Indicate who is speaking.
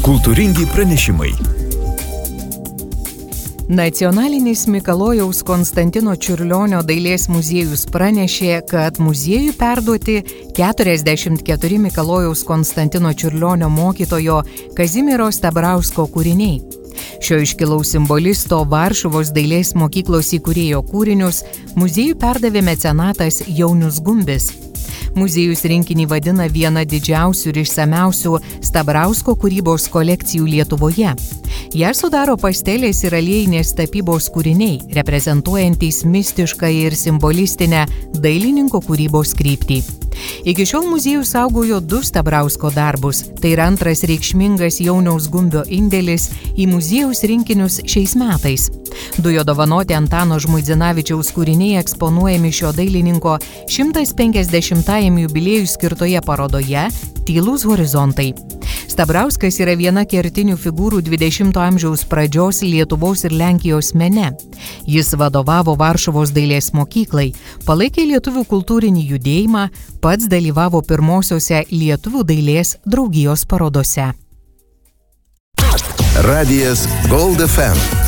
Speaker 1: Kultūringi pranešimai.
Speaker 2: Nacionalinis Mikalojaus Konstantino Čiurlionio dailės muziejus pranešė, kad muziejui perduoti 44 Mikalojaus Konstantino Čiurlionio mokytojo Kazimiero Stabrausko kūriniai. Šio iškilaus simbolisto Varšuvos dailės mokyklos įkūrėjo kūrinius muziejui perdavė mecenatas Jaunius Gumbis. Muziejus rinkinį vadina viena didžiausių ir išsamiausių Stabrausko kūrybos kolekcijų Lietuvoje. Ją sudaro pastelės ir aliejinės tapybos kūriniai, reprezentuojantys mistišką ir simbolistinę dailininko kūrybos kryptį. Iki šiol muziejus saugojo 2 Stabrausko darbus. Tai yra antras reikšmingas Jauniaus Gumbio indėlis į muziejaus rinkinius šiais metais. 2 jo dovanoti Antano Žmuidzinavičiaus kūriniai eksponuojami šio dailininko 150-ajam jubiliejui skirtoje parodoje Tylūs horizontai. Stabrauskas yra viena kertinių figūrų 20 amžiaus pradžios Lietuvos ir Lenkijos mene. Jis vadovavo Varšuvos dailės mokyklai, palaikė lietuvių kultūrinį judėjimą, pats dalyvavo pirmosiose lietuvių dailės draugijos parodose.
Speaker 1: Radijas Gold FM.